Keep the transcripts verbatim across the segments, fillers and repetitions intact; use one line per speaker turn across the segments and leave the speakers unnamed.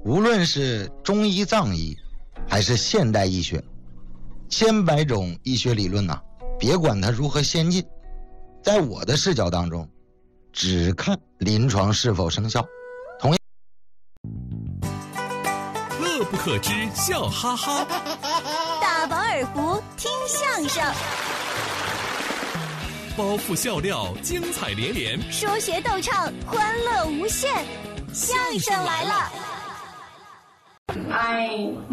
无论是中医、藏医，还是现代医学，千百种医学理论呐、啊，别管它如何先进，在我的视角当中，只看临床是否生效。同样，
乐不可支，笑哈哈；
大饱耳福，听相声；
包袱笑料，精彩连连；
说学逗唱，欢乐无限。相声来了！
哎，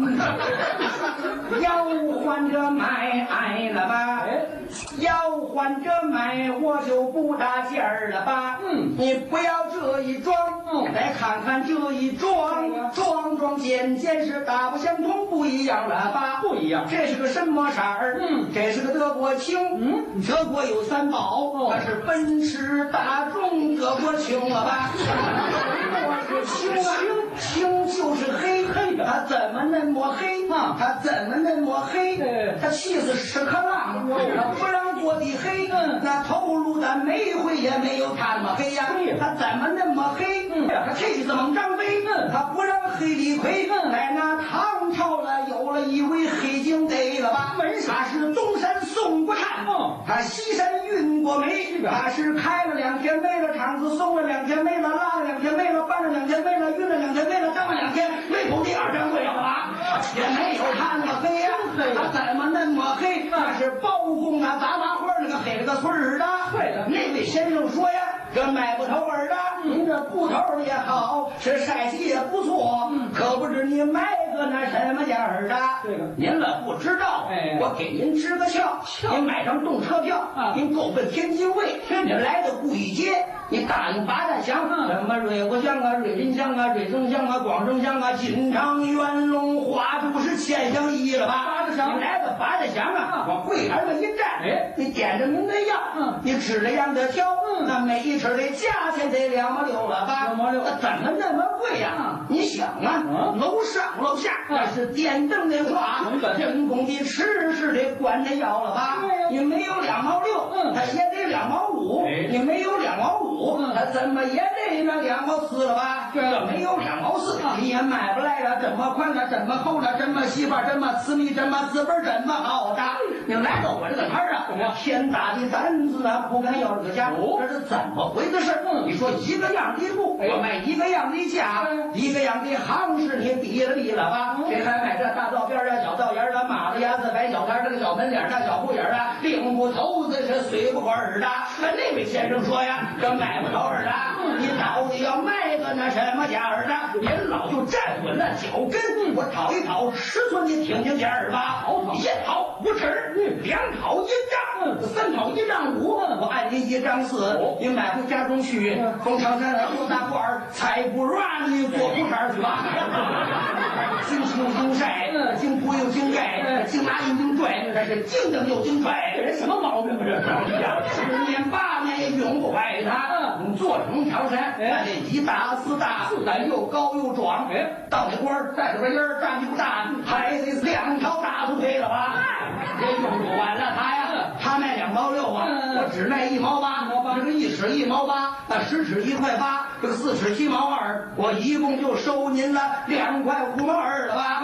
要换着买爱了吧？要换着买，我就不大劲儿了吧？嗯，你不要这一装，嗯，再看看这一装，装装件件是大不相同，不一样了吧？不一样，这是个什么色儿？嗯，这是个德国青。嗯，德国有三宝，它是奔驰、大众、德国青了吧？我是青啊，青就是黑黑的，它怎么那么黑啊？它怎么那么黑？它气死屎壳郎，它不让过的黑，那头颅的煤灰也没有它那么黑呀。它怎么那么黑？它气死猛张飞，它不让黑李逵。在那唐朝了，有了一位黑警得了吧？他是东山送过炭，他西山运过煤，他是开了两天煤了，厂子送了两天煤了，拉了两天煤了，搬了两天煤了，运了两天煤了，张了两天煤头第二张贵了吧？也没有他那么黑呀，他怎么那么黑？那是包公啊，杂麻花那个黑了个村儿的。对的，那位先生说呀，这买不头儿的，您这布头也好，是晒洗也不错，可不知你买个那什么价儿的？这个您了不知道，哎，我给您支个窍，您买张动车票，您够奔天津卫，您来到故意街，你打听八大乡，什么瑞国乡啊、瑞林乡啊、瑞增乡啊、广正乡啊、锦昌、元龙、花都是千乡一了吧？八大乡，你来到八大乡啊，往柜台上一站，哎，你点着您的药，嗯，你吃了样的挑，嗯，那每一吃的价钱得两毛六了吧？两毛六，怎么那么贵呀？你想啊，楼上楼下那是电灯的话，人工的吃是得管着要了吧？你没有两毛六，嗯，他也得两毛五，你没有两毛五，他怎么也得那两毛四了吧？这没有两毛四，你也买不来了，这么宽了，这么厚了，这么细吧，这么私密，这么资本，这么好的。你来到我这个摊儿啊，天大的胆子啊，不敢要这个价，这是怎么回的事？你说一个样的布，我卖一个样的价，一个样的行市，你比了比了吧？谁还买这大道边啊、小道沿啊、马子牙子、白小摊这个小门脸大小不眼啊，领不头子是随不耳的。那位先生说呀，这买不着耳的，你到底要卖个那什么价儿的？您老就站稳了脚跟，我讨一讨尺寸，你听听价儿吧。一讨五尺，两讨一丈，三讨一丈五，我按您一丈四，你买回家中去，从长山上多大罐儿，才不让你做裤衩去吧？经青经晒，经铺又经盖，经拿又经拽，这是经蹬又经拽，这人什么毛病啊？这十年八年也用不坏它。你做成长山，那得一大四大，四大又高又壮。哎，到那官儿带着个音儿，站起不大，还得两条大腿配了吧？也用不完了他呀，他卖两毛六啊，我只卖一毛八，这个一尺一毛八，那十尺一块八，这个四尺七毛二，我一共就收您了两块五毛二了吧？